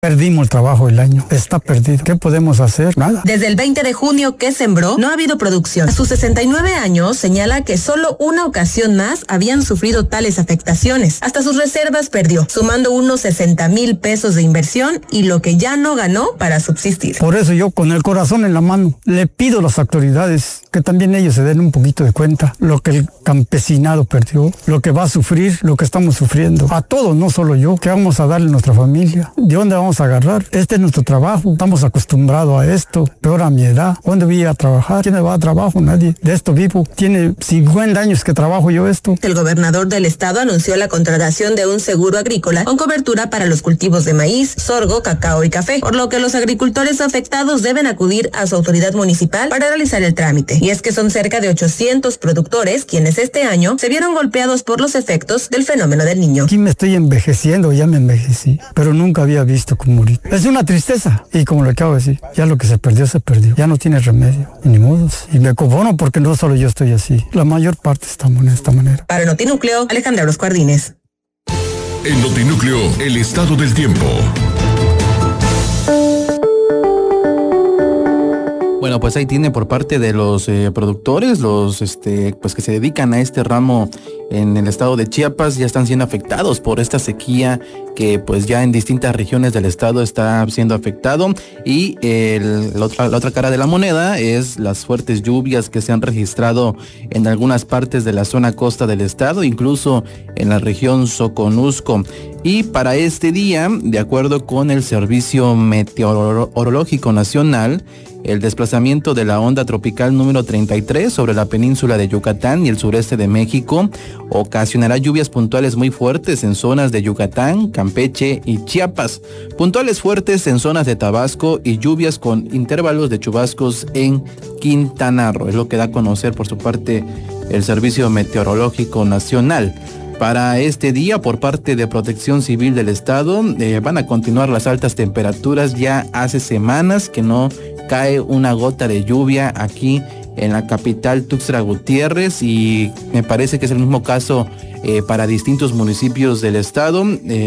Perdimos el trabajo el año, está perdido. ¿Qué podemos hacer? Nada. Desde el 20 de junio que sembró, no ha habido producción. A sus 69 años, señala que solo una ocasión más habían sufrido tales afectaciones. Hasta sus reservas perdió, sumando unos 60,000 pesos de inversión y lo que ya no ganó para subsistir. Por eso yo, con el corazón en la mano, le pido a las autoridades que también ellos se den un poquito de cuenta lo que el campesinado perdió, lo que va a sufrir, lo que estamos sufriendo. A todos, no solo yo, que vamos a darle a nuestra familia. ¿De dónde vamos a agarrar? Este es nuestro trabajo, estamos acostumbrados a esto, peor a mi edad. ¿Dónde voy a trabajar? ¿Quién me va a trabajo? Nadie. De esto vivo. Tiene 50 años que trabajo yo esto. El gobernador del estado anunció la contratación de un seguro agrícola con cobertura para los cultivos de maíz, sorgo, cacao y café, por lo que los agricultores afectados deben acudir a su autoridad municipal para realizar el trámite. Y es que son cerca de 800 productores quienes este año se vieron golpeados por los efectos del fenómeno del Niño. Aquí me estoy envejeciendo, ya me envejecí, pero nunca había visto como ahorita. Es una tristeza, y como le acabo de decir, ya lo que se perdió, ya no tiene remedio, ni modos. Y me conformo porque no solo yo estoy así, la mayor parte estamos de esta manera. Para Notinúcleo, Alejandra Orozco Ardínez. En Notinúcleo, el estado del tiempo. Bueno, pues ahí tiene por parte de los productores, los pues que se dedican a este ramo en el estado de Chiapas, ya están siendo afectados por esta sequía que pues ya en distintas regiones del estado está siendo afectado. Y la otra cara de la moneda es las fuertes lluvias que se han registrado en algunas partes de la zona costa del estado, incluso en la región Soconusco. Y para este día, de acuerdo con el Servicio Meteorológico Nacional, el desplazamiento de la onda tropical número 33 sobre la península de Yucatán y el sureste de México ocasionará lluvias puntuales muy fuertes en zonas de Yucatán, Campeche y Chiapas, puntuales fuertes en zonas de Tabasco y lluvias con intervalos de chubascos en Quintana Roo. Es lo que da a conocer por su parte el Servicio Meteorológico Nacional. Para este día, por parte de Protección Civil del Estado, van a continuar las altas temperaturas. Ya hace semanas que no cae una gota de lluvia aquí en la capital Tuxtla Gutiérrez, y me parece que es el mismo caso para distintos municipios del estado,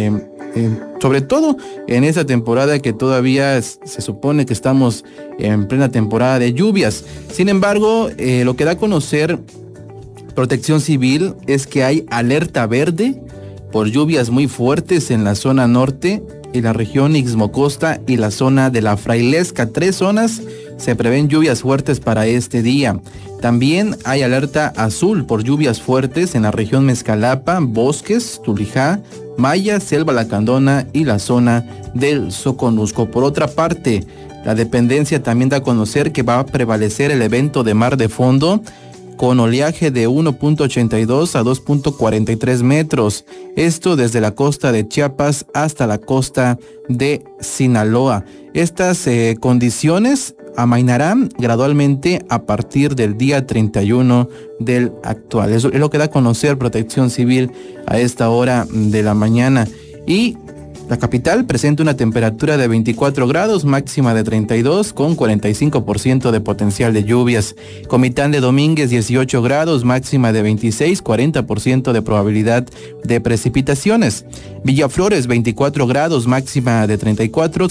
sobre todo en esta temporada que todavía se supone que estamos en plena temporada de lluvias. Sin embargo, lo que da a conocer Protección Civil es que hay alerta verde por lluvias muy fuertes en la zona norte y la región Ixmocosta y la zona de la Frailesca. 3 zonas se prevén lluvias fuertes para este día. También hay alerta azul por lluvias fuertes en la región Mezcalapa, Bosques, Tulijá, Maya, Selva Lacandona y la zona del Soconusco. Por otra parte, la dependencia también da a conocer que va a prevalecer el evento de mar de fondo con oleaje de 1.82 a 2.43 metros. Esto desde la costa de Chiapas hasta la costa de Sinaloa. Estas condiciones amainarán gradualmente a partir del día 31 del actual. Eso es lo que da a conocer Protección Civil a esta hora de la mañana. Y la capital presenta una temperatura de 24 grados, máxima de 32, con 45% de potencial de lluvias. Comitán de Domínguez, 18 grados, máxima de 26, 40% de probabilidad de precipitaciones. Villaflores, 24 grados, máxima de 34,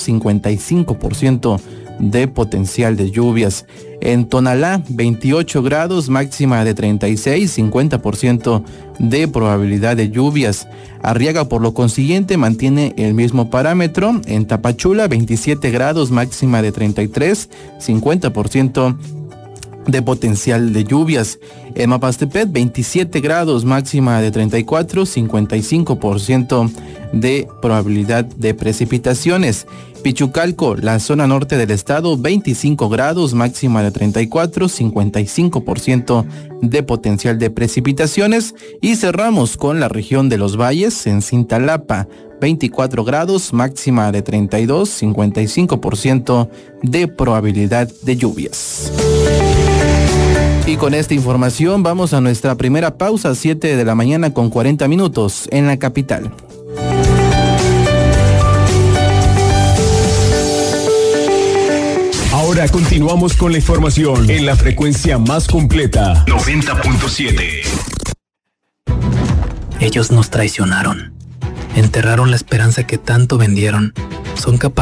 55% de potencial de lluvias. En Tonalá, 28 grados, máxima de 36, 50% de probabilidad de lluvias. Arriaga, por lo consiguiente, mantiene el mismo parámetro. En Tapachula, 27 grados, máxima de 33, 50% de potencial de lluvias. En Mapastepet, 27 grados, máxima de 34, 55% de probabilidad de precipitaciones. Pichucalco, la zona norte del estado, 25 grados, máxima de 34, 55% de potencial de precipitaciones. Y cerramos con la región de los valles. En Cintalapa, 24 grados, máxima de 32, 55% de probabilidad de lluvias. Y con esta información vamos a nuestra primera pausa, 7 de la mañana con 40 minutos en la capital. Ahora continuamos con la información en la frecuencia más completa. 90.7. Ellos nos traicionaron. Enterraron la esperanza que tanto vendieron son capaces